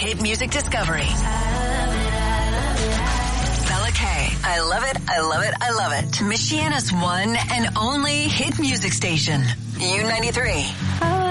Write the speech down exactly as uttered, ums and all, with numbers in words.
hit music discovery. Bella K. I love it, I love it, I love it. Michiana's one and only hit music station. U ninety-three.